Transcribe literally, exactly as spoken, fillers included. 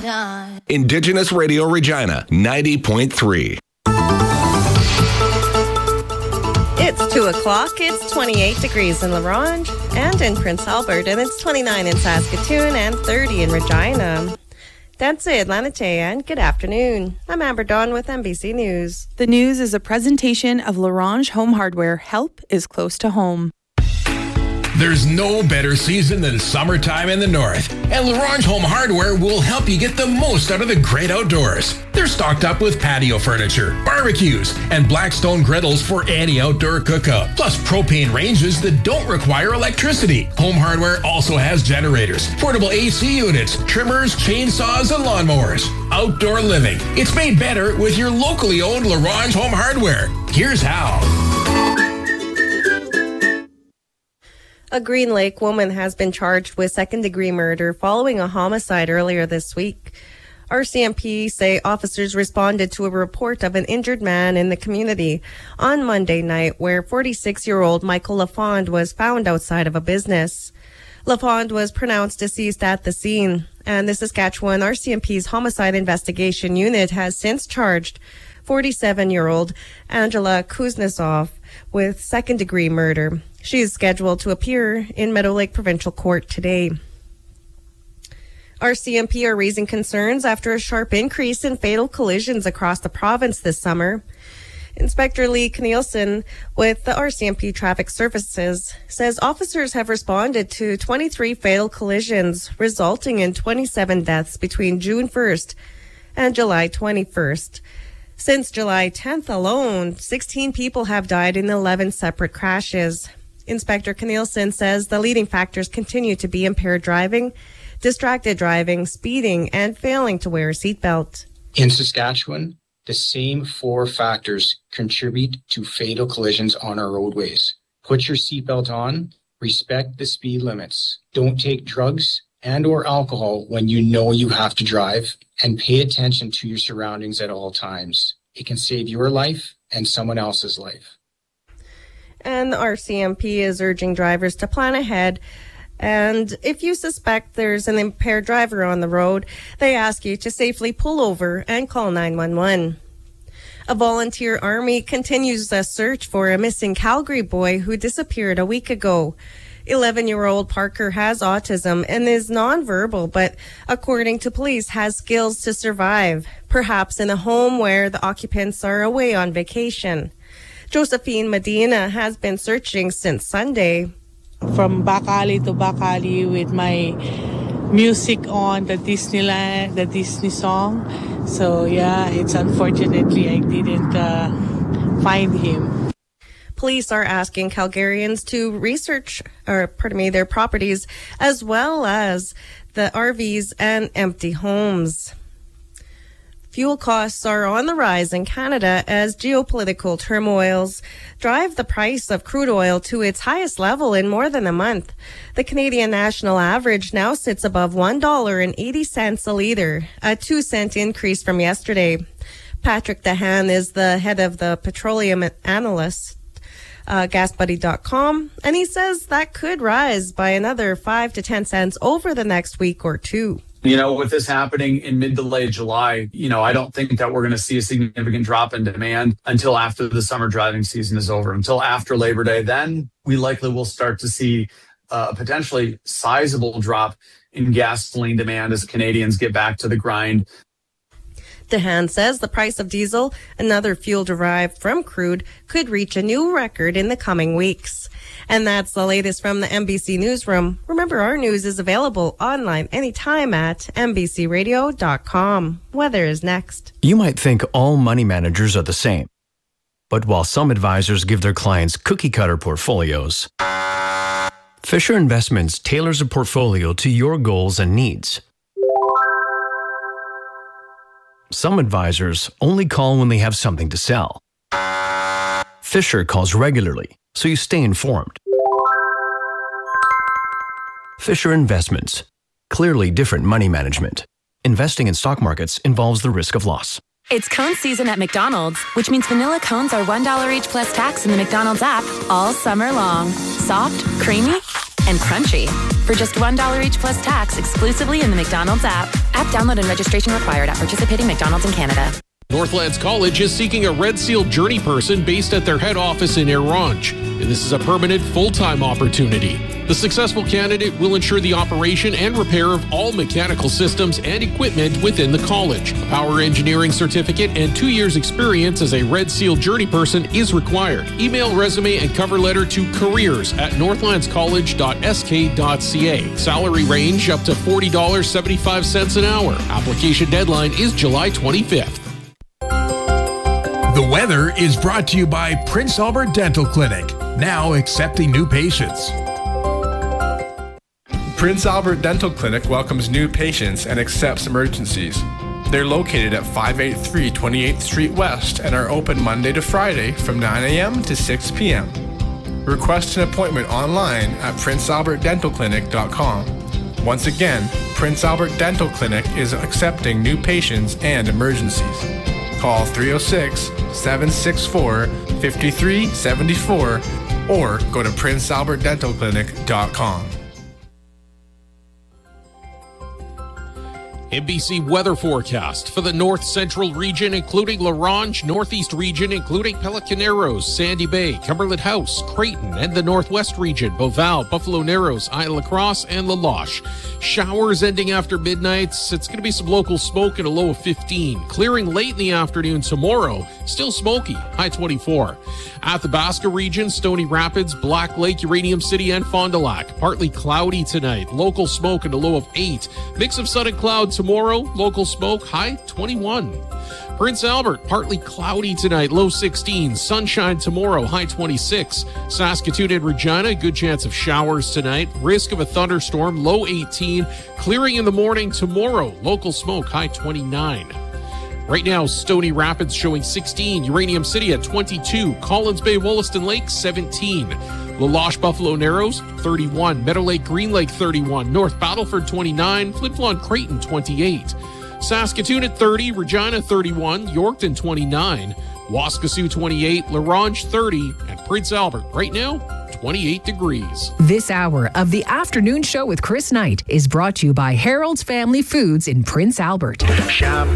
Indigenous Radio Regina, ninety point three. It's two o'clock. It's twenty-eight degrees in La Ronge and in Prince Albert, and it's twenty-nine in Saskatoon and thirty in Regina. That's it, Lanate, and good afternoon. I'm Amber Dawn with N B C News. The news is a presentation of La Ronge Home Hardware. Help is close to home. There's no better season than summertime in the north, and La Ronge Home Hardware will help you get the most out of the great outdoors. They're stocked up with patio furniture, barbecues, and Blackstone griddles for any outdoor cookout, plus propane ranges that don't require electricity. Home Hardware also has generators, portable A C units, trimmers, chainsaws, and lawnmowers. Outdoor living. It's made better with your locally owned La Ronge Home Hardware. Here's how. A Green Lake woman has been charged with second-degree murder following a homicide earlier this week. R C M P say officers responded to a report of an injured man in the community on Monday night where forty-six-year-old Michael Lafond was found outside of a business. Lafond was pronounced deceased at the scene, and the Saskatchewan R C M P's Homicide Investigation Unit has since charged forty-seven-year-old Angela Kuznetsov with second-degree murder. She is scheduled to appear in Meadow Lake Provincial Court today. R C M P are raising concerns after a sharp increase in fatal collisions across the province this summer. Inspector Lee Knielsen with the R C M P Traffic Services says officers have responded to twenty-three fatal collisions, resulting in twenty-seven deaths between June first and July twenty-first. Since July tenth alone, sixteen people have died in eleven separate crashes. Inspector Knielsen says the leading factors continue to be impaired driving, distracted driving, speeding, and failing to wear a seatbelt. In Saskatchewan, the same four factors contribute to fatal collisions on our roadways. Put your seatbelt on, respect the speed limits, don't take drugs and or alcohol when you know you have to drive, and pay attention to your surroundings at all times. It can save your life and someone else's life. And the R C M P is urging drivers to plan ahead. And if you suspect there's an impaired driver on the road, they ask you to safely pull over and call nine one one. A volunteer army continues a search for a missing Calgary boy who disappeared a week ago. eleven-year-old Parker has autism and is nonverbal, but according to police, has skills to survive, perhaps in a home where the occupants are away on vacation. Josephine Medina has been searching since Sunday. From back alley to back alley with my music on, the Disneyland, the Disney song. So yeah, it's unfortunately I didn't uh, find him. Police are asking Calgarians to research, or pardon me, their properties as well as the R Vs and empty homes. Fuel costs are on the rise in Canada as geopolitical turmoils drive the price of crude oil to its highest level in more than a month. The Canadian national average now sits above one dollar and eighty cents a litre, a two cent increase from yesterday. Patrick Dehan is the head of the petroleum analyst, uh, gas buddy dot com, and he says that could rise by another five to ten cents over the next week or two. You know, with this happening in mid to late July, you know, I don't think that we're going to see a significant drop in demand until after the summer driving season is over, until after Labor Day. Then we likely will start to see a potentially sizable drop in gasoline demand as Canadians get back to the grind. Dehan says the price of diesel, another fuel derived from crude, could reach a new record in the coming weeks. And that's the latest from the N B C Newsroom. Remember, our news is available online anytime at N B C radio dot com. Weather is next. You might think all money managers are the same. But while some advisors give their clients cookie-cutter portfolios, Fisher Investments tailors a portfolio to your goals and needs. Some advisors only call when they have something to sell. Fisher calls regularly, so you stay informed. Fisher Investments. Clearly different money management. Investing in stock markets involves the risk of loss. It's cone season at McDonald's, which means vanilla cones are one dollar each plus tax in the McDonald's app all summer long. Soft, creamy, and crunchy. For just one dollar each plus tax exclusively in the McDonald's app. App download and registration required at participating McDonald's in Canada. Northlands College is seeking a Red Seal Journey person based at their head office in Air-Ronge. And this is a permanent full-time opportunity. The successful candidate will ensure the operation and repair of all mechanical systems and equipment within the college. A power engineering certificate and two years experience as a Red Seal Journey person is required. Email resume and cover letter to careers at northlands college dot s k dot c a. Salary range up to forty dollars and seventy-five cents an hour. Application deadline is July twenty-fifth. The weather is brought to you by Prince Albert Dental Clinic, now accepting new patients. Prince Albert Dental Clinic welcomes new patients and accepts emergencies. They're located at five eighty-three twenty-eighth Street West and are open Monday to Friday from nine a.m. to six p.m. Request an appointment online at prince albert dental clinic dot com. Once again, Prince Albert Dental Clinic is accepting new patients and emergencies. Call three oh six, seven six four, five three seven four or go to prince albert dental clinic dot com. N B C weather forecast for the north central region, including La Ronge, northeast region, including Pelican Narrows, Sandy Bay, Cumberland House, Creighton, and the northwest region, Beauval, Buffalo Narrows, Isle La Crosse, and La Loche. Showers ending after midnight. It's going to be some local smoke and a low of fifteen. Clearing late in the afternoon tomorrow. Still smoky, high twenty-four. Athabasca region, Stony Rapids, Black Lake, Uranium City, and Fond du Lac. Partly cloudy tonight. Local smoke and a low of eight. Mix of sun and cloud tomorrow. Local smoke, high twenty-one. Prince Albert, partly cloudy tonight, low sixteen. Sunshine tomorrow, high twenty-six. Saskatoon and Regina, good chance of showers tonight. Risk of a thunderstorm, low eighteen. Clearing in the morning tomorrow, local smoke, high twenty-nine. Right now, Stony Rapids showing sixteen. Uranium City at twenty-two. Collins Bay, Wollaston Lake, seventeen. La Loche, Buffalo Narrows, thirty-one. Meadow Lake, Green Lake, thirty-one. North Battleford, twenty-nine. Flin Flon, Creighton, twenty-eight. Saskatoon at thirty. Regina, thirty-one. Yorkton, twenty-nine. Waskesiu, twenty-eight. La Ronge, thirty. And Prince Albert, right now, twenty-eight degrees. This hour of the afternoon show with Chris Knight is brought to you by Harold's Family Foods in Prince Albert. Shop